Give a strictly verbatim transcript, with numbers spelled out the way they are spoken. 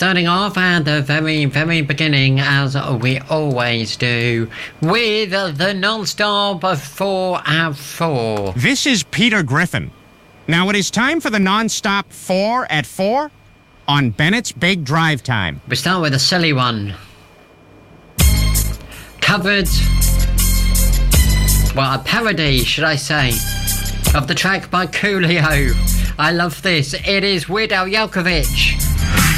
starting off at the very, very beginning, as we always do, with the non-stop four at four. This is Peter Griffin. Now it is time for the non-stop four at four on Bennett's Big Drive Time. We start with a silly one. Covered, well, a parody, should I say, of the track by Coolio. I love this. It is Weird Al Yankovic.